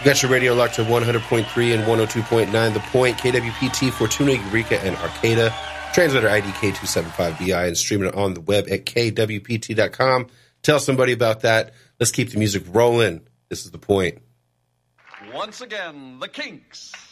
You got your radio locked to 100.3 and 102.9 The Point, KWPT, Fortuna, Eureka, and Arcata. Transmitter ID K275BI and streaming it on the web at kwpt.com. Tell somebody about that. Let's keep the music rolling. This is The Point. Once again, the Kinks.